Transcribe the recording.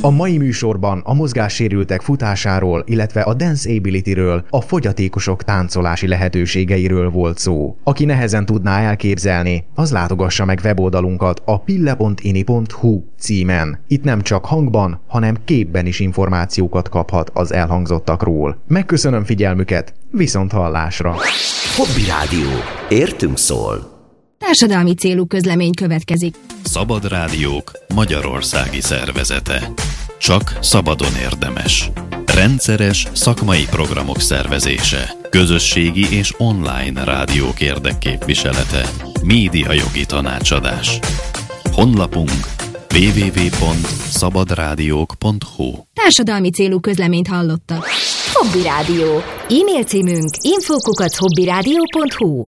A mai műsorban a mozgássérültek futásáról, illetve a Dance Ability-ről, a fogyatékosok táncolási lehetőségeiről volt szó. Aki nehezen tudná elképzelni, az látogassa meg weboldalunkat a pille.ini.hu címen. Itt nem csak hangban, hanem képben is információkat kaphat az elhangzottakról. Megköszönöm figyelmüket, viszont hallásra! Hobby Rádió. Értünk szól. Társadalmi célú közlemény következik. Szabad Rádiók Magyarországi Szervezete. Csak szabadon érdemes. Rendszeres szakmai programok szervezése. Közösségi és online rádiók érdekképviselete. Médiajogi tanácsadás. Honlapunk www.szabadrádiók.hu. Társadalmi célú közleményt hallottak. Hobby Rádió. E-mail címünk info@hobbyradio.hu.